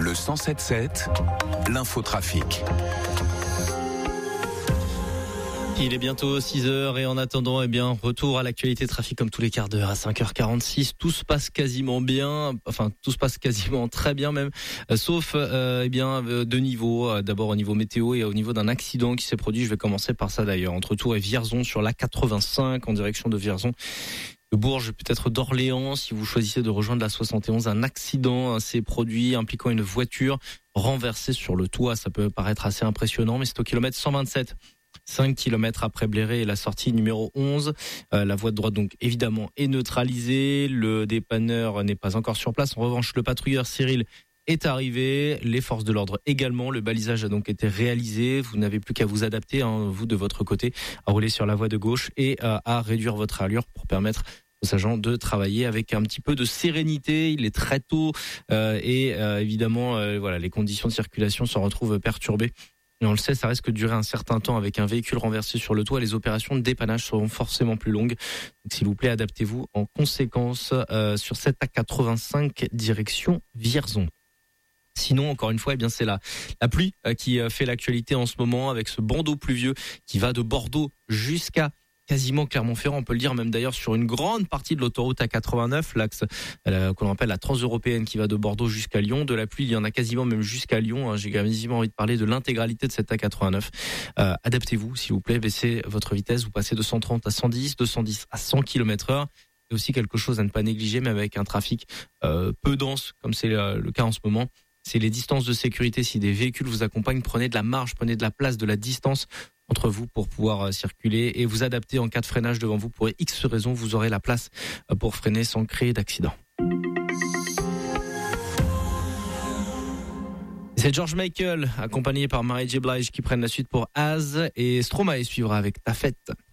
Le 107.7, l'infotrafic. Il est bientôt 6h et en attendant, retour à l'actualité trafic comme tous les quarts d'heure à 5h46. Tout se passe quasiment bien, tout se passe quasiment très bien même, sauf deux niveaux. D'abord au niveau météo et au niveau d'un accident qui s'est produit. Je vais commencer par ça d'ailleurs, entre Tours et Vierzon sur l'A85 en direction de Vierzon. De Bourges, peut-être d'Orléans, si vous choisissez de rejoindre la 71, un accident s'est produit impliquant une voiture renversée sur le toit. Ça peut paraître assez impressionnant, mais c'est au kilomètre 127. 5 km après Bléré et la sortie numéro 11. La voie de droite donc évidemment est neutralisée. Le dépanneur n'est pas encore sur place. En revanche, le patrouilleur Cyril est arrivé. Les forces de l'ordre également. Le balisage a donc été réalisé. Vous n'avez plus qu'à vous adapter, vous de votre côté, à rouler sur la voie de gauche et à réduire votre allure pour permettre aux agents de travailler avec un petit peu de sérénité. Il est très tôt évidemment, les conditions de circulation se retrouvent perturbées. Et on le sait, ça risque de durer un certain temps avec un véhicule renversé sur le toit. Les opérations de dépannage seront forcément plus longues. Donc, s'il vous plaît, adaptez-vous en conséquence sur cette A85 direction Vierzon. Sinon, encore une fois, c'est la pluie qui fait l'actualité en ce moment avec ce bandeau pluvieux qui va de Bordeaux jusqu'à quasiment Clermont-Ferrand, on peut le dire, même d'ailleurs sur une grande partie de l'autoroute A89, l'axe qu'on appelle la transeuropéenne qui va de Bordeaux jusqu'à Lyon. De la pluie, il y en a quasiment même jusqu'à Lyon. J'ai quasiment envie de parler de l'intégralité de cette A89. Adaptez-vous, s'il vous plaît, baissez votre vitesse, vous passez de 130 à 110, 210 à 100 km/h. C'est aussi quelque chose à ne pas négliger, même avec un trafic peu dense, comme c'est le cas en ce moment. C'est les distances de sécurité. Si des véhicules vous accompagnent, prenez de la marge, prenez de la place, de la distance entre vous pour pouvoir circuler et vous adapter en cas de freinage devant vous. Pour X raisons, vous aurez la place pour freiner sans créer d'accident. C'est George Michael, accompagné par Mary J. Blige, qui prennent la suite pour Az, et Stromae suivra avec Ta Fête.